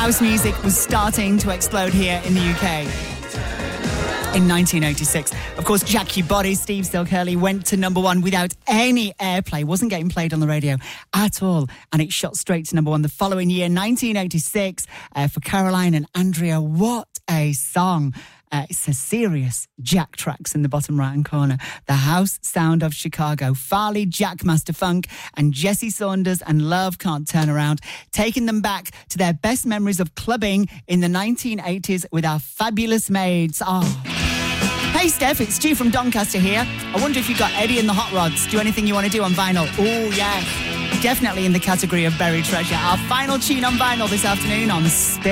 House music was starting to explode here in the UK. In 1986. Of course, Jack Your Body, Steve Still Curly, went to number one without any airplay, wasn't getting played on the radio at all, and it shot straight to number one the following year, 1986, for Caroline and Andrea. What a song. It's a serious Jack tracks in the bottom right-hand corner. The House Sound of Chicago. Farley, Jack Master Funk, and Jesse Saunders and Love Can't Turn Around, taking them back to their best memories of clubbing in the 1980s with our fabulous maids. Hey, Steph, it's Stu from Doncaster here. I wonder if you've got Eddie and the Hot Rods. Do anything you want to do on vinyl? Oh, yes. Definitely in the category of buried treasure. Our final tune on vinyl this afternoon on Spin.